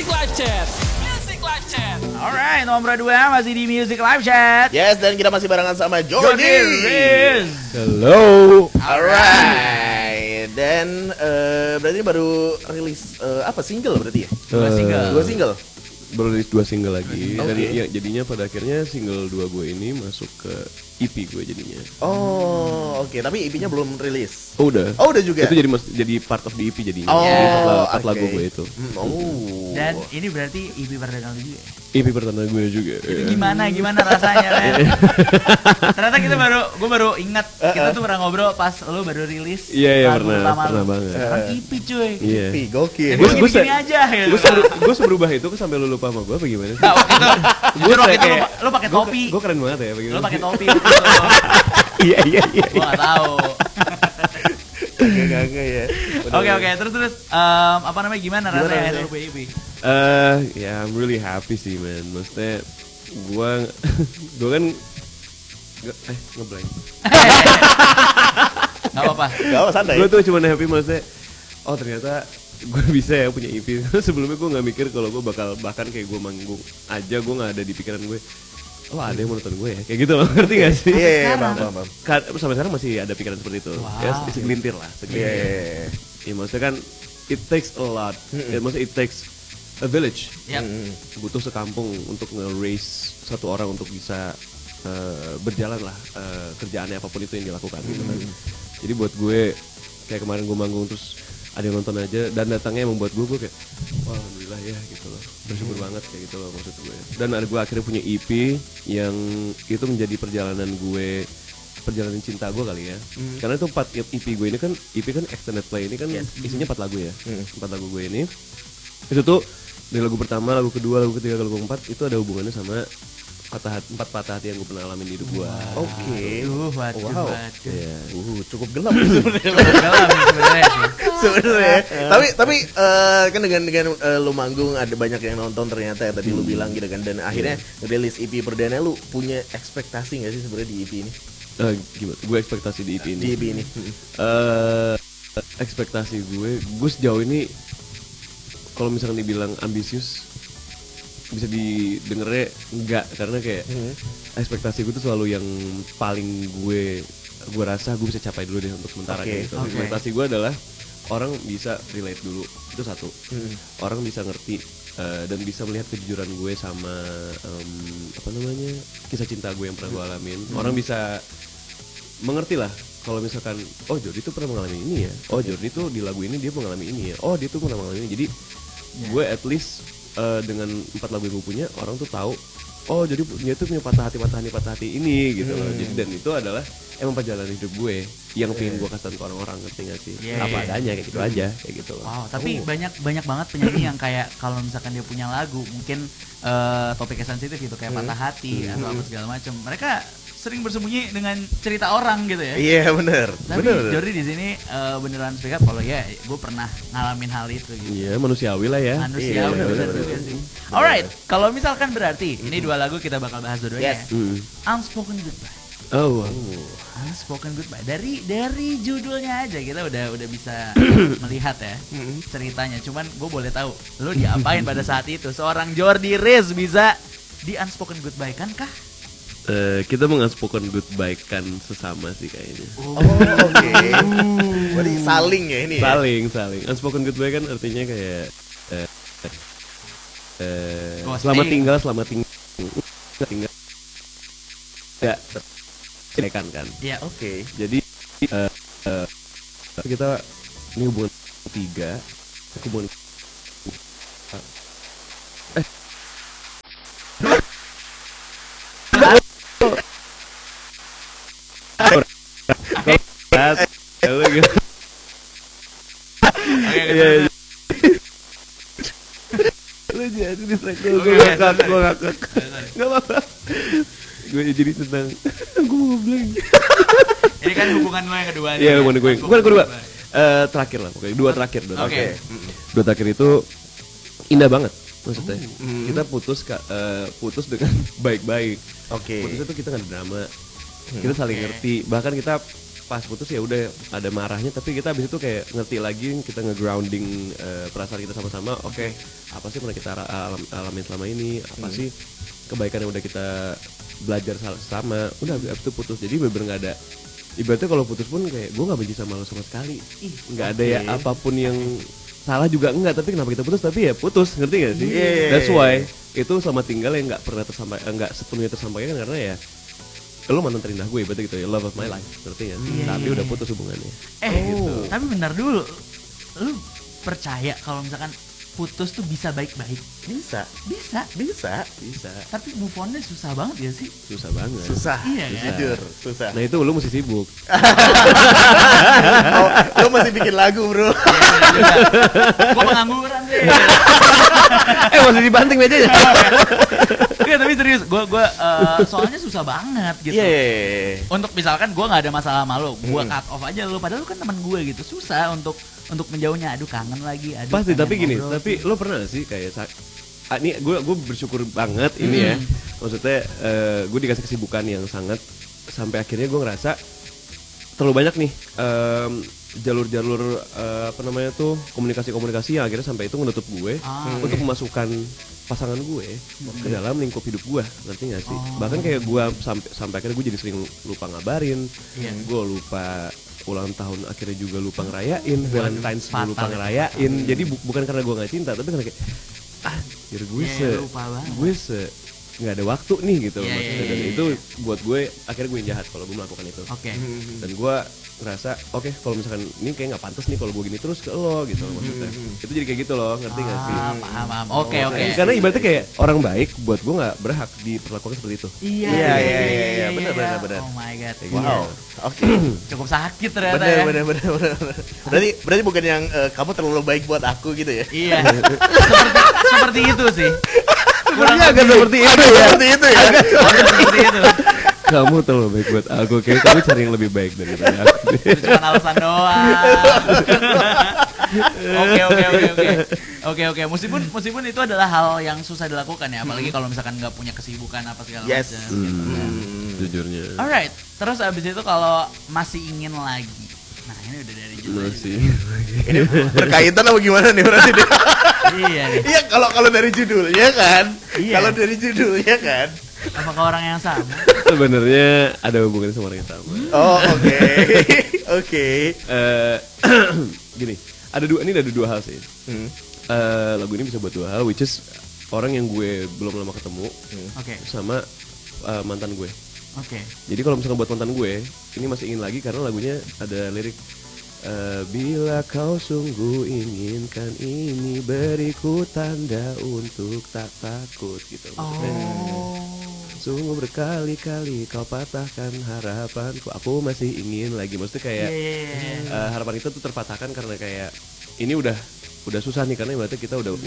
Music Live Chat. Music Live Chat. Alright, nomor 2 masih di Music Live Chat. Yes, dan kita masih barengan sama Jordi. Hello. Alright. Dan berarti baru rilis apa single berarti ya? Dua single. Baru rilis 2 single lagi. Dan ya, jadinya pada akhirnya single 2 gue ini masuk ke EP gue jadinya. Oh, oke. Tapi EP-nya belum rilis. Oh udah. Oh udah juga. Itu jadi part of the EP jadinya. Oh, jadi part oke. lagu gue itu. Oh. Dan ini berarti EP perdana lu juga ya? EP pertama gue juga. Gimana rasanya, men? Ternyata gue baru ingat kita tuh pernah ngobrol pas lu baru rilis Iya, lagu pernah pertama lu. banget. Sekarang EP cuy. Iya. EP gokil. Gue gini aja gitu. Gue berubah itu sampai lu lupa sama gue apa gimana sih? Nah, waktu itu lu pakai topi. Gue keren banget ya bagaimana? Lu pakai topi. Iya. Gue gak tahu. Gak ya. Oke, terus apa namanya gimana rasanya lu punya EP? Ya I'm really happy sih man. Maksudnya gue kan ngeblank. Gak apa-apa. Gak apa santai. Gue tuh cuma happy maksudnya. Oh ternyata gue bisa ya punya EP. Sebelumnya gue nggak mikir kalau gue bahkan kayak gue manggung aja gue nggak ada di pikiran gue. Oh ada yang mau nonton gue ya, kayak gitu loh, ngerti gak sih? Iya, paham. Sampai sekarang masih ada pikiran seperti itu. Wow. Ya segelintir lah, segelintir. Iya. Ya maksudnya kan it takes a lot. Ya maksudnya it takes a village. Yap. Butuh sekampung untuk nge-raise satu orang untuk bisa berjalan lah kerjaannya apapun itu yang dilakukan gitu kan. Jadi buat gue kayak kemarin gue manggung terus ada yang nonton aja dan datangnya emang buat gue kayak wah alhamdulillah ya gitu loh, bersyukur banget kayak gitu loh maksud gue. Dan ada gue akhirnya punya EP yang itu menjadi perjalanan cinta gue kali ya. Karena itu 4 EP gue ini kan extended play ini kan isinya 4 lagu ya. 4 lagu gue ini itu tuh dari lagu pertama, lagu kedua, lagu ketiga, lagu keempat itu ada hubungannya sama 4 patah hati yang gue pernah alamin di hidup gue. Oke. Waduh. Iya. Cukup gelap sebenarnya. Galau sebenarnya sih. Sebenarnya. Tapi kan dengan lu manggung ada banyak yang nonton ternyata ya tadi lu bilang gitu kan, dan akhirnya rilis EP perdana, lu punya ekspektasi nggak sih sebenarnya di EP ini? Gimana? Gue ekspektasi di EP ini. Di EP ini. Ekspektasi gue sejauh ini kalau misalkan dibilang ambisius bisa didengarnya enggak, karena kayak ekspektasi gue tuh selalu yang paling gue rasa gue bisa capai dulu deh untuk sementara kayak gitu. Ekspektasi gue adalah orang bisa relate dulu, itu satu. Orang bisa ngerti dan bisa melihat kejujuran gue sama kisah cinta gue yang pernah gue alamin. Orang bisa mengerti lah kalau misalkan oh Jordi tuh pernah mengalami ini ya, oh Jordi tuh di lagu ini dia mengalami ini ya, oh dia tuh pernah mengalami ini. Jadi gue at least dengan 4 lagu yang gue punya, orang tuh tahu oh jadi dia tuh punya patah hati ini gitu loh. Jadi dan itu adalah emang perjalanan hidup gue yang pengen gue kasih ke orang-orang, ngerti gak sih? Apa adanya kayak gitu aja kayak gitu loh. Wow, tapi banyak banget penyanyi yang kayak kalau misalkan dia punya lagu mungkin topiknya sensitif gitu kayak patah hati atau apa segala macam, mereka sering bersembunyi dengan cerita orang gitu ya. Iya benar. Tapi Jordi di sini beneran speak up kalau ya gue pernah ngalamin hal itu gitu. Iya manusiawi lah ya. Manusiawi bener juga sih. Alright, kalau misalkan berarti ini 2 lagu kita bakal bahas dua-duanya. Yes. Ya. Unspoken Goodbye. Oh. Unspoken Goodbye. Dari judulnya aja kita udah bisa melihat ya ceritanya. Cuman gue boleh tahu lu diapain pada saat itu? Seorang Jordi Riz bisa di Unspoken Goodbye kan kah? Kita mengunspoken goodbye kan sesama sih kayaknya. Oke. Berarti saling ya ini. Saling. Unspoken goodbye kan artinya kayak Ghosting. selamat tinggal. Ya, kan. Iya. Oke. Jadi kita ini hubungan 3, hubungan lu jadi distract gue ngakak nggak apa-apa gue jadi tentang gue ngobrol Ini kan hubungan lo yang kedua. Iya hubungan gue bukan kedua terakhir lah pokoknya dua terakhir. Dua terakhir itu indah banget maksudnya. Kita putus dengan baik-baik. Oke. Putus itu kita nggak drama, kita saling ngerti, bahkan kita pas putus ya udah ada marahnya, tapi kita abis itu kayak ngerti lagi, kita nge-grounding perasaan kita sama-sama. Oke, apa sih pernah kita alamin selama ini, apa sih kebaikan yang udah kita belajar sama, udah abis itu putus. Jadi bener-bener nggak ada, ibaratnya kalau putus pun kayak gue nggak benci sama lo sama sekali, nggak ada ya apapun yang salah juga enggak, tapi kenapa kita putus, tapi ya putus, ngerti gak sih? That's why itu sama tinggal yang nggak pernah nggak sepenuhnya tersampaikan karena ya lo mantan terindah gue, berarti gitu ya, love of my life, ngerti gak sih? Tapi udah putus hubungannya. Gitu. Tapi bentar dulu, lu percaya kalau misalkan putus tuh bisa baik-baik? Bisa. Tapi move on-nya susah banget ya sih? Susah banget. Susah. Iya kan? Jujur, susah. Nah itu lo mesti sibuk. Lo masih bikin lagu, bro. Gue pengangguran sih. Masih dibanting mejanya. Iya tapi serius, gue soalnya susah banget gitu. Iya. Untuk misalkan gue nggak ada masalah sama lo, gue cut off aja lo, padahal lo kan teman gue gitu. Susah untuk menjauhnya. Aduh kangen lagi. Aduh, Pasti, kangen tapi gini, ngobrol. tapi lo pernah gak sih kayak ini gue bersyukur banget ini ya. Maksudnya gue dikasih kesibukan yang sangat, sampai akhirnya gue ngerasa terlalu banyak nih jalur-jalur apa namanya tuh, komunikasi yang akhirnya sampai itu menutup gue untuk memasukkan pasangan gue ke dalam lingkup hidup gue, ngerti gak sih? Bahkan kayak gue sampai akhirnya gue jadi sering lupa ngabarin, gue lupa ulang tahun, akhirnya juga lupa ngerayain, Valentine's gue lupa ngerayain. Jadi bukan karena gue nggak cinta, tapi karena kayak gue nggak ada waktu nih gitu maksudnya. Dan itu buat gue akhirnya gue yang jahat kalau gue melakukan itu. Dan gue ngerasa kalau misalkan ini kayak nggak pantas nih kalau gue gini terus ke lo gitu maksudnya. Itu jadi kayak gitu loh, ngerti nggak sih? Paham. Oke. Karena ibaratnya kayak orang baik buat gue nggak berhak diperlakukan seperti itu. Iya, benar. Oh my god. Wow. Oke. Cukup sakit ternyata ya. Bener. Berarti bukan yang kamu terlalu baik buat aku gitu ya? Iya. seperti itu sih. Kurang agak seperti itu ya. Seperti itu ya. Seperti itu. Kamu terlalu baik buat aku, kayak kamu cari yang lebih baik daripada aku. Itu cuma alasan doang. Oke. Meskipun itu adalah hal yang susah dilakukan ya, apalagi kalau misalkan nggak punya kesibukan apa segala Yes. macam. Gitu. Jujurnya. Alright, terus abis itu kalau masih ingin lagi, nah ini udah dari judul. Masih. Ini berkaitan apa gimana nih berarti? Iya nih. Iya, kalau dari judulnya kan. Iya. Kalau dari judulnya kan. Apakah orang yang sama? Sebenarnya ada hubungannya sama orang yang sama. Oh, oke. Gini, ada dua hal sih. Lagu ini bisa buat dua hal, which is orang yang gue belum lama ketemu, Oke. sama mantan gue. Oke. Jadi kalau misalkan buat mantan gue, ini masih ingin lagi karena lagunya ada lirik bila kau sungguh inginkan ini, beriku tanda untuk tak takut gitu. Sungguh berkali-kali kau patahkan harapanku, aku masih ingin lagi. Maksudnya kayak harapan itu tuh terpatahkan karena kayak ini udah susah nih, karena berarti kita udah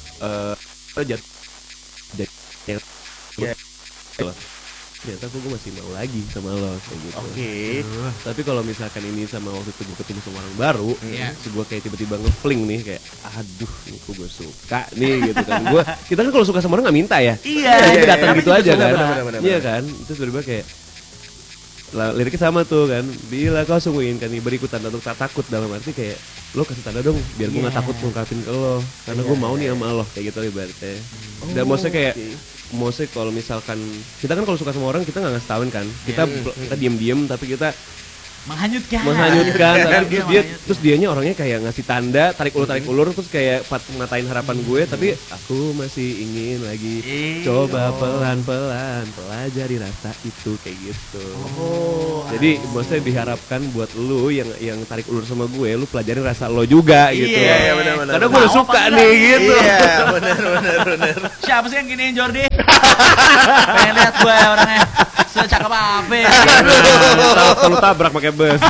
ternyata gue masih mau lagi sama lo kayak gitu. Oke. Tapi kalau misalkan ini sama waktu itu gue ketemu sama orang baru, terus gue kayak tiba-tiba ngefling nih kayak, aduh, ini kok gue suka nih gitu kan. Kita kan kalau suka sama orang nggak minta ya. Kita datang gitu aja kan. Iya kan. Terus tiba-tiba kayak liriknya sama tuh kan, bila kau sungguh inginkan nih, beriku tanda untuk tak takut, dalam arti kayak lo kasih tanda dong biar gue nggak takut ngungkapin ke lo, karena gue mau nih sama lo kayak gitu ibaratnya. Dan maksudnya kayak maksudnya kalau misalkan kita kan kalau suka sama orang kita nggak ngasih tauin kan, kita diem-diem tapi kita menghanyutkan tapi terus dianya orangnya kayak ngasih tanda tarik ulur terus kayak ngatain harapan gue, tapi aku masih ingin lagi, coba pelan-pelan pelajari rasa itu kayak gitu. Jadi maksudnya diharapkan buat lu yang tarik ulur sama gue, lu pelajarin rasa lo juga gitu. Iya, benar. Karena gue udah suka nih gitu. Iya, benar. Siapa sih yang giniin Jordi? Pengen lihat gue orangnya secakep apa ya? Selalu tabrak pakai bus.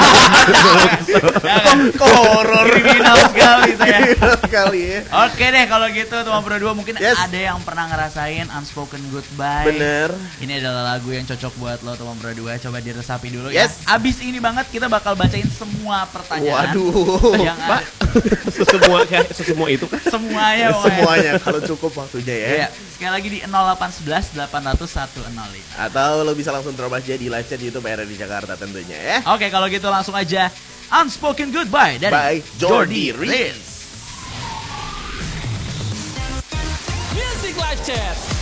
Kok horor? Kriminal sekali saya. Sekali ya. Oke deh kalau gitu teman berdua mungkin Yes. ada yang pernah ngerasain unspoken goodbye. Bener. Ini adalah lagu yang cocok buat lo teman berdua. Coba diresapi dulu Yes. ya. Abis ini banget kita bakal bacain semua pertanyaan. Waduh. Yang Pak, sesemua itu kan. semuanya pokoknya. Semuanya kalau cukup waktunya ya. Iya. Sekali lagi di 0811 800 105. Atau lo bisa langsung terobos jadi live chat YouTube RRI Jakarta tentunya ya. Oke, kalau gitu langsung aja Unspoken Goodbye dari By Jordi Riz. Music Live Chat.